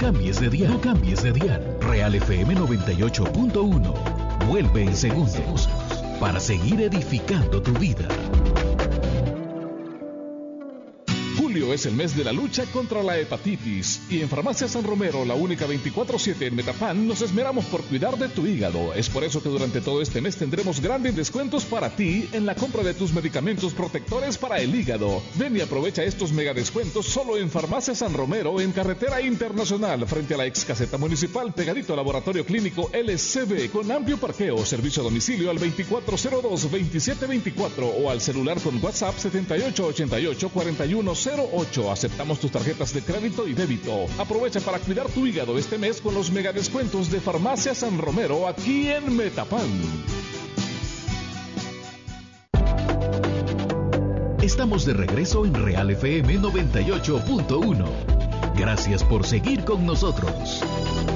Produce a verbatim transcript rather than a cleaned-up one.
cambies de dial. No cambies de dial. Real F M noventa y ocho punto uno. Vuelve en segundos para seguir edificando tu vida. Julio es el mes de la lucha contra la hepatitis y en Farmacia San Romero, la única veinticuatro siete en Metapán, nos esmeramos por cuidar de tu hígado. Es por eso que durante todo este mes tendremos grandes descuentos para ti en la compra de tus medicamentos protectores para el hígado. Ven y aprovecha estos mega descuentos solo en Farmacia San Romero, en Carretera Internacional, frente a la ex caseta municipal, pegadito al Laboratorio Clínico L C B, con amplio parqueo, servicio a domicilio al veinticuatro cero dos, veintisiete veinticuatro o al celular con WhatsApp setenta y ocho ochenta y ocho, cuarenta y uno cero ocho. Aceptamos tus tarjetas de crédito y débito. Aprovecha para cuidar tu hígado este mes con los mega descuentos de Farmacia San Romero aquí en Metapán. Estamos de regreso en Real F M noventa y ocho punto uno. Gracias por seguir con nosotros.